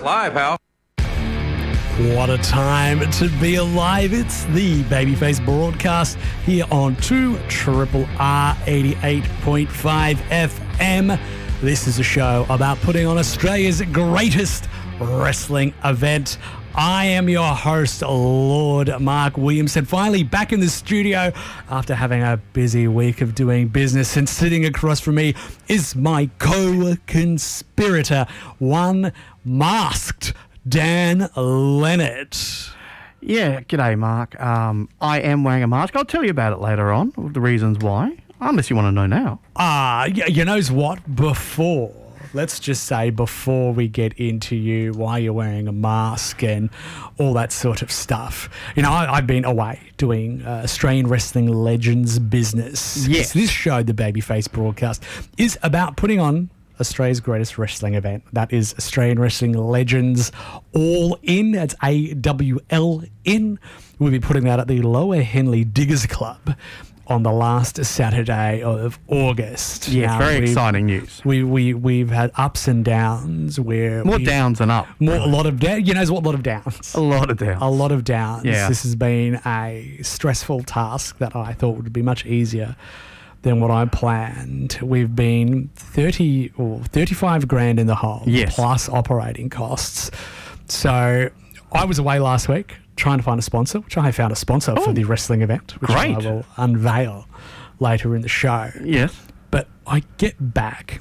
Live, pal. What a time to be alive. It's the Babyface broadcast here on 2 R 88.5 FM. This is a show about putting on Australia's greatest wrestling event. I am your host, Lord Mark Williamson, finally back in the studio after having a busy week of doing business. And sitting across from me is my co-conspirator, one masked Dan Leonard. Yeah, g'day, Mark. I am wearing a mask. I'll tell you about it later on, the reasons why, unless you want to know now. You know what? Let's just say before we get into why you're wearing a mask and all that sort of stuff. You know, I've been away doing Australian Wrestling Legends business. Yes. This show, the Babyface broadcast, is about putting on Australia's greatest wrestling event. That is Australian Wrestling Legends All In. That's AWL-in. We'll be putting that at the Lower Henley Diggers Club on the last Saturday of August. Yeah, very exciting news. We've had ups and downs. More downs than up. A lot of downs. You know what? A lot of downs. A lot of downs. A lot of downs. Yeah. This has been a stressful task that I thought would be much easier than what I planned. We've been 30 or 35 grand in the hole, yes, plus operating costs. So I was away last week trying to find a sponsor, which I found a sponsor for the wrestling event, which great. I will unveil later in the show. Yes. But I get back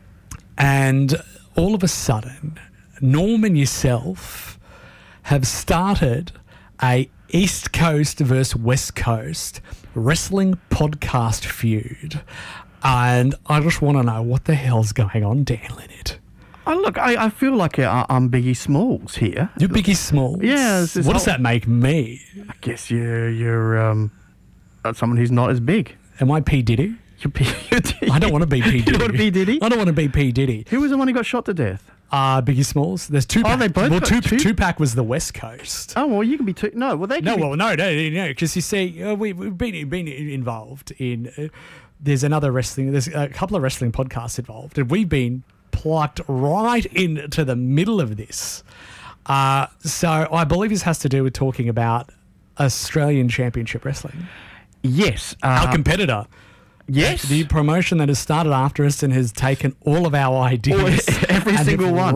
and all of a sudden, Norm and yourself have started a East Coast versus West Coast wrestling podcast feud. And I just want to know what the hell's going on, Dan Leonard. Oh, look, I feel like I'm Biggie Smalls here. You're Biggie Smalls? Yeah. What does that make me? I guess you're someone who's not as big. Am I P. Diddy? I don't want to be P. Diddy. You want to be Diddy? I don't want to be P. Diddy. Who was the one who got shot to death? Biggie Smalls. There's Tupac. Oh, they both got two? Tupac was the West Coast. Oh, well, you can be two. No, well, they can No, because you see, we've been involved in. There's a couple of wrestling podcasts involved, and we've been plucked right into the middle of this. So I believe this has to do with talking about Australian Championship Wrestling. Yes. Our competitor. Yes. The promotion that has started after us and has taken all of our ideas. Every single one.